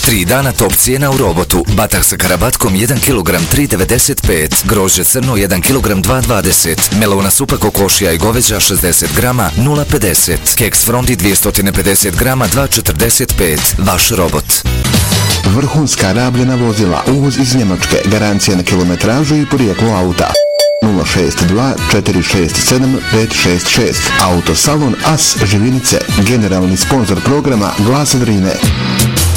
3 dana top cijena u Robotu. Batak sa karabatkom 1 kg 3,95, grožđe crno 1 kg 2,20, melona supa kokošija i goveđa 60 grama 0,50, keks frondi 250 grama 2,45. Vaš Robot. Vrhunska rabljena vozila, uvoz iz Njemačke, garancija na kilometražu i porijeklo auta. 062 467 566. Autosalon As Živinice, generalni sponzor programa Glas Drine.